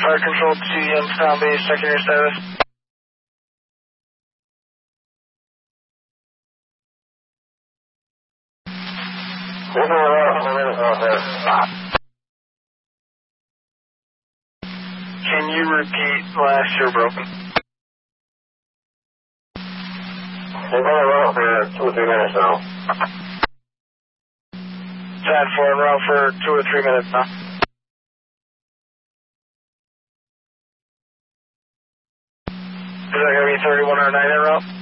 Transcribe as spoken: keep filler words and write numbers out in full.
Fire Control to Youngstown Base, checking your status. Can you repeat last year broken? They've been around for two or three minutes now. Tad four en route for two or three minutes now. Is that going to be thirty-one oh nine en route?